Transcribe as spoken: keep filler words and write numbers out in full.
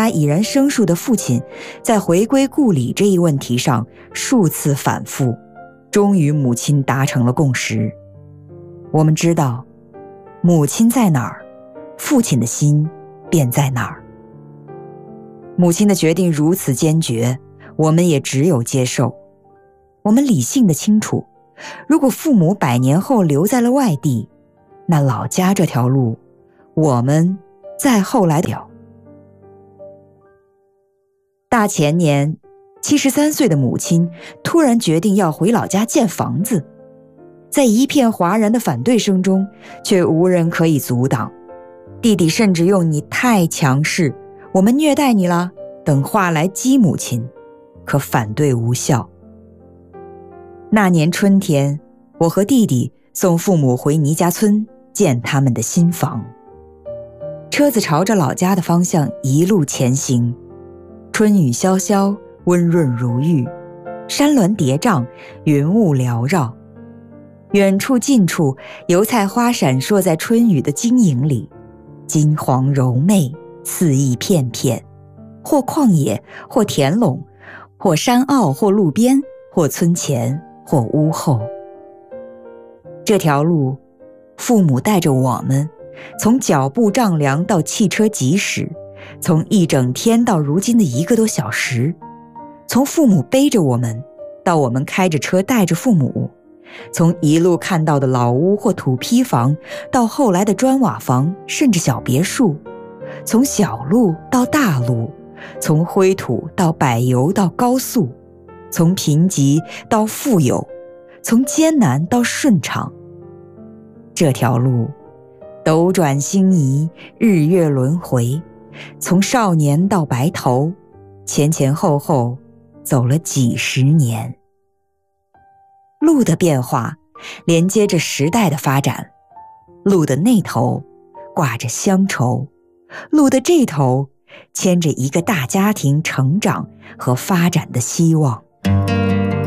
家已然生疏的父亲，在回归故里这一问题上数次反复，终于母亲达成了共识。我们知道，母亲在哪儿，父亲的心便在哪儿。母亲的决定如此坚决，我们也只有接受。我们理性的清楚，如果父母百年后留在了外地，那老家这条路，我们再后来的。大前年，七十三岁的母亲突然决定要回老家建房子，在一片哗然的反对声中，却无人可以阻挡。弟弟甚至用你太强势，我们虐待你了等话来激母亲，可反对无效。那年春天，我和弟弟送父母回倪家村建他们的新房。车子朝着老家的方向一路前行，春雨潇潇，温润如玉，山峦叠嶂，云雾缭绕。远处近处，油菜花闪烁在春雨的晶莹里，金黄柔媚，肆意片片，或旷野，或田垄，或山坳，或路边，或村前，或屋后。这条路，父母带着我们，从脚步丈量到汽车疾驶，从一整天到如今的一个多小时，从父母背着我们，到我们开着车带着父母，从一路看到的老屋或土坯房，到后来的砖瓦房，甚至小别墅，从小路到大路，从灰土到柏油到高速，从贫瘠到富有，从艰难到顺畅。这条路斗转星移，日月轮回，从少年到白头，前前后后走了几十年。路的变化连接着时代的发展，路的那头挂着乡愁，路的这头牵着一个大家庭成长和发展的希望。